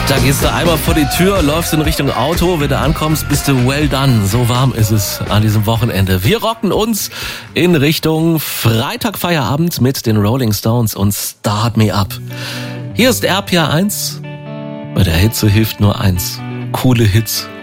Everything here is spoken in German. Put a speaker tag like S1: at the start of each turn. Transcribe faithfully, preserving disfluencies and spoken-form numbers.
S1: Da gehst du einmal vor die Tür, läufst in Richtung Auto, wenn du ankommst, bist du well done. So warm ist es an diesem Wochenende. Wir rocken uns in Richtung Freitagfeierabend mit den Rolling Stones und Start Me Up. Hier ist R P R eins. Bei der Hitze hilft nur eins. Coole Hits.